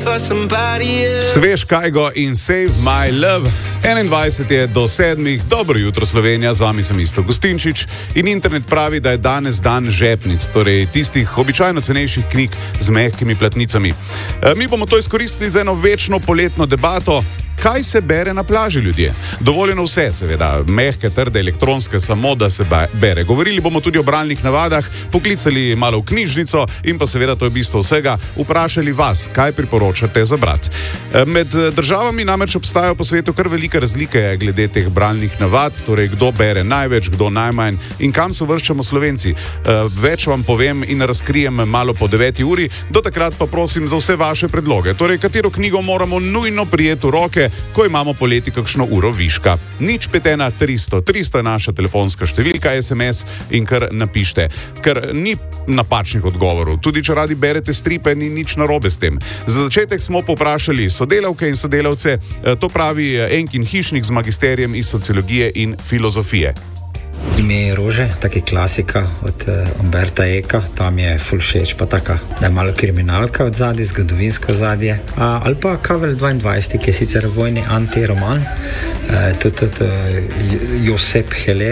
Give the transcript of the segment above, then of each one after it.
Svež Kajgo in Save My Love. 21 je do 7. Dobro jutro Slovenija, z vami sem Isto Gustinčič in internet pravi, da je danes dan žepnic, torej tistih običajno cenejših knjig z mehkimi platnicami. Mi bomo to izkoristili za eno večno poletno debato. Kaj se bere na plaži, ljudje? Dovoljeno vse, seveda, mehke, trde, elektronske, samo da se bere. Govorili bomo tudi o bralnih navadah, poklicali malo v knjižnico in pa seveda, to je bistvo vsega, vprašali vas, kaj priporočate za brat. Med državami namreč obstajajo po svetu kar velike razlike glede teh bralnih navad, torej kdo bere največ, kdo najmanj in kam se uvrščamo Slovenci. Več vam povem in razkrijem malo po 9. uri, do takrat pa prosim za vse vaše predloge. Torej, katero knjigo moramo nujno prijeti v roke, ko imamo poleti kakšno uro viška. 051 300 300 je naša telefonska številka, SMS in kar napište. Ker ni napačnih odgovorov. Tudi če radi berete stripe, ni nič narobe s tem. Za začetek smo povprašali sodelavke in sodelavce, to pravi Enkin hišnik z magisterijem iz sociologije in filozofije. Ime je Rože, taki klasika od Umberta Eka, tam je ful všeč, pa taka, da je malo kriminalka od zadnje, zgodovinsko zadnje. Ali pa Kavel 22, ki je sicer vojni antiroman, tudi Josep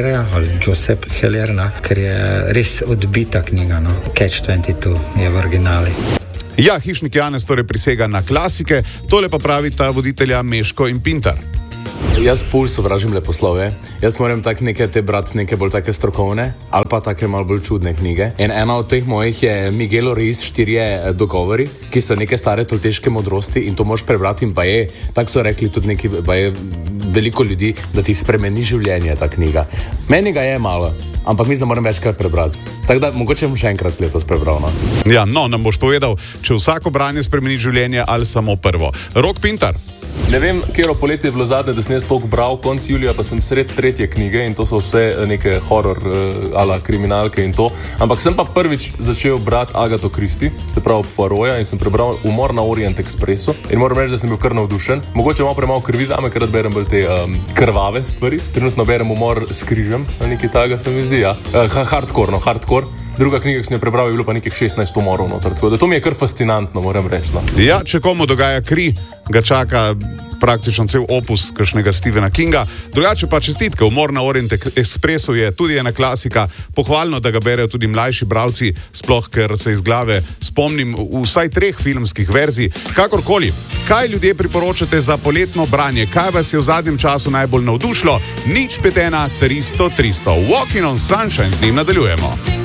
Heller, ker je res odbita knjiga, no? Catch-22 je v originali. Ja, hišnik Janez torej prisega na klasike, tole pa pravita voditelja Meško in Pintar. Jaz ful sovražim leposlove. Jaz moram tako neke te brati, neke bolj take strokovne ali pa take malo bolj čudne knjige. In ena od teh mojih je Miguel Ruiz 4 dogovori, ki so neke stare tolteške modrosti in to moraš prebrati in pa je, tako so rekli tudi neki, pa je veliko ljudi, da ti spremeni življenje ta knjiga. Meni ga je malo, ampak mislim, da moram večkrat prebrati. Tako da mogoče bom še enkrat letos prebral. No? Ja, no, nam boš povedal, če vsako branje spremeni življenje ali samo prvo. Rok Pintar. Ne vem, kjero poletje je bilo zadnje, da sem jaz toliko bral, konc julija pa sem sred 3. knjige in to so vse neke horror ala kriminalke in to. Ampak sem pa prvič začel brati Agatho Christie, se pravi Poirota, in sem prebral Umor na Orient Expressu in moram reči, da sem bil kar navdušen. Mogoče malo premalo krvi zame, ker rad berem bolj te krvave stvari. Trenutno berem Umor s križem, nekaj takega se mi zdi, ja. Hardcore. Druga knjiga, ki sem jo prebral, je bilo pa nekih 16 umorov noter, tako da to mi je kar fascinantno, moram reči. No. Ja, če komu dogaja kri, ga čaka praktično cel opus kakšnega Stephena Kinga. Drugače pa čestitke, Umor na Orient Expressu je tudi ena klasika, pohvalno, da ga berejo tudi mlajši bralci, sploh ker se iz glave spomnim vsaj 3 filmskih verzij. Kakorkoli, kaj ljudje priporočate za poletno branje? Kaj vas je v zadnjem času najbolj navdušilo? 051 300 300. Walking on Sunshine, z njim nadaljujemo.